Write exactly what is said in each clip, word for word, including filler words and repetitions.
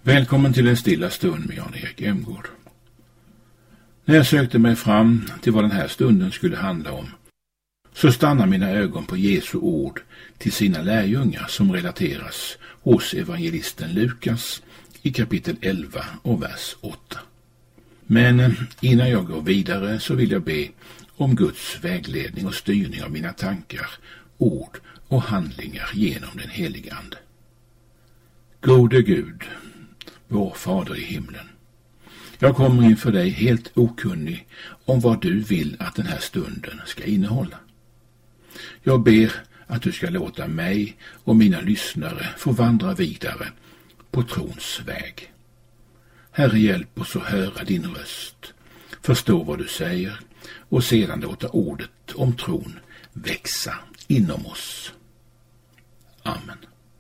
Välkommen till en stilla stund med Jan-Erik Emgård. När jag sökte mig fram till vad den här stunden skulle handla om, så stannar mina ögon på Jesu ord till sina lärjungar som relateras hos evangelisten Lukas i kapitel elva och vers åtta. Men innan jag går vidare så vill jag be om Guds vägledning och styrning av mina tankar, ord och handlingar genom den helige Ande. Gode Gud, vår Fader i himlen. Jag kommer inför dig helt okunnig om vad du vill att den här stunden ska innehålla. Jag ber att du ska låta mig och mina lyssnare få vandra vidare på trons väg. Herre, hjälp oss att höra din röst, förstå vad du säger och sedan låta ordet om tron växa inom oss. Amen.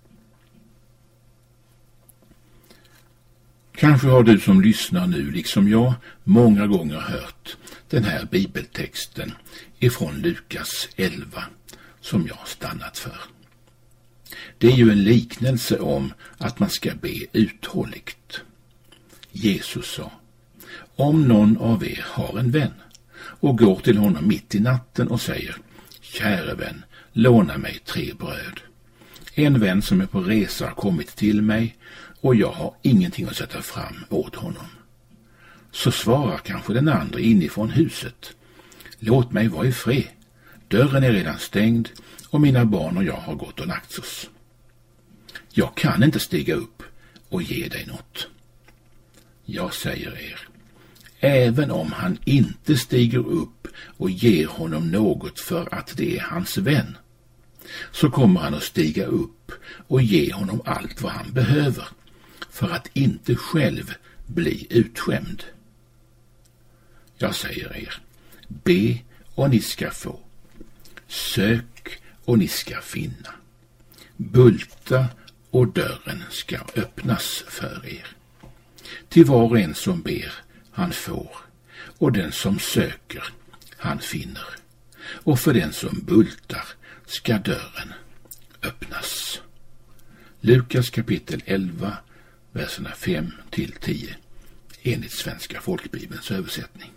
Kanske har du som lyssnar nu, liksom jag, många gånger hört den här bibeltexten ifrån Lukas elva som jag stannat för. Det är ju en liknelse om att man ska be uthålligt. Jesus sa: om någon av er har en vän och går till honom mitt i natten och säger: käre vän, låna mig tre bröd. En vän som är på resa har kommit till mig och jag har ingenting att sätta fram åt honom. Så svarar kanske den andra inifrån huset: låt mig vara i fred. Dörren är redan stängd och mina barn och jag har gått och lagt oss. Jag kan inte stiga upp och ge dig något. Jag säger er, även om han inte stiger upp och ger honom något för att det är hans vän, så kommer han att stiga upp och ge honom allt vad han behöver för att inte själv bli utskämd. Jag säger er, be och ni ska få. Sök och ni ska finna. Bulta och dörren ska öppnas för er. Till var och en som ber, han får, och den som söker, han finner. Och för den som bultar ska dörren öppnas. Lukas kapitel elva, verserna fem till tio, enligt Svenska folkbibelns översättning.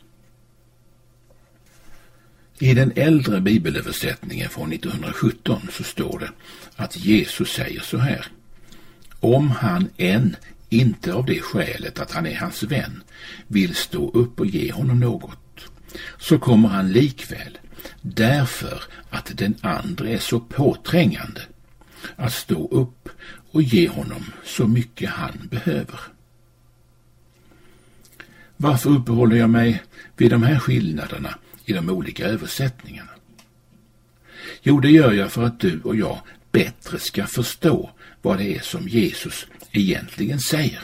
I den äldre bibelöversättningen från nittonhundrasjutton så står det att Jesus säger så här: om han än inte av det skälet att han är hans vän vill stå upp och ge honom något, så kommer han likväl, därför att den andra är så påträngande, att stå upp och ge honom så mycket han behöver. Varför uppehåller jag mig vid de här skillnaderna i de olika översättningarna? Jo, det gör jag för att du och jag bättre ska förstå vad det är som Jesus egentligen säger.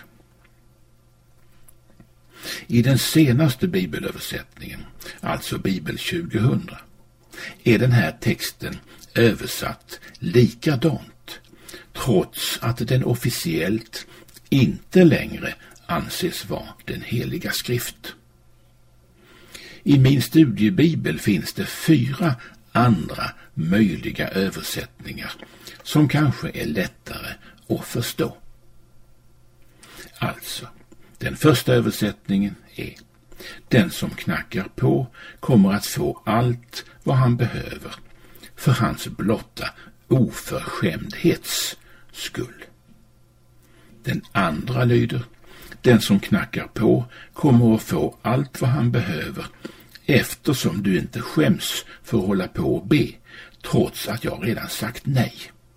I den senaste bibelöversättningen, alltså Bibel tjugohundra, är den här texten översatt likadant, trots att den officiellt inte längre anses vara den heliga skrift. I min studiebibel finns det fyra andra möjliga översättningar som kanske är lättare att förstå. Alltså, den första översättningen är: den som knackar på kommer att få allt vad han behöver för hans blotta oförskämdhets skull. Den andra lyder: den som knackar på kommer att få allt vad han behöver eftersom du inte skäms för att hålla på och be, trots att jag redan sagt nej.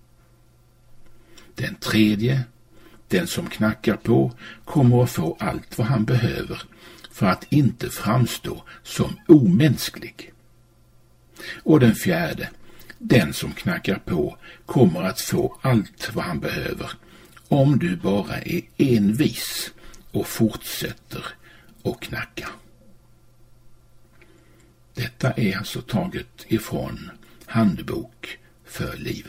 Den tredje: den som knackar på kommer att få allt vad han behöver för att inte framstå som omänsklig. Och den fjärde: den som knackar på kommer att få allt vad han behöver om du bara är envis och fortsätter att knacka. Detta är alltså taget ifrån Handbok för livet.